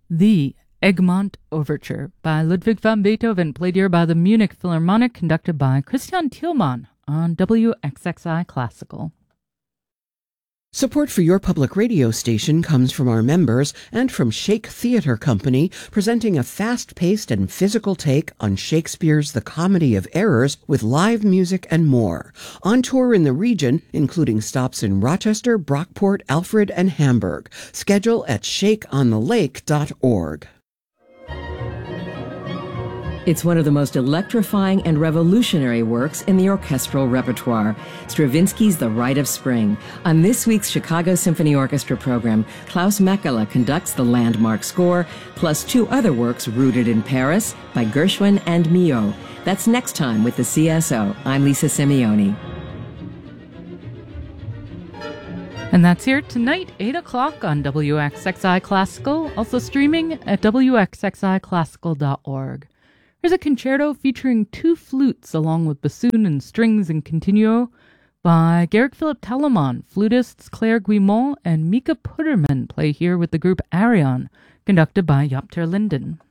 The Egmont Overture by Ludwig van Beethoven, played here by the Munich Philharmonic, conducted by Christian Thielmann on WXXI Classical. Support for your public radio station comes from our members and from Shake Theatre Company, presenting a fast-paced and physical take on Shakespeare's The Comedy of Errors with live music and more. On tour in the region, including stops in Rochester, Brockport, Alfred, and Hamburg. Schedule at shakeonthelake.org. It's one of the most electrifying and revolutionary works in the orchestral repertoire, Stravinsky's The Rite of Spring. On this week's Chicago Symphony Orchestra program, Klaus Mekela conducts the landmark score, plus two other works rooted in Paris by Gershwin and Milhaud. That's next time with the CSO. I'm Lisa Simeoni. And that's here tonight, 8 o'clock on WXXI Classical, also streaming at WXXIClassical.org. Here's a concerto featuring two flutes along with bassoon and strings and continuo by Georg Philipp Telemann. Flutists Claire Guimont and Mika Putterman play here with the group Arion, conducted by Jaap ter Linden.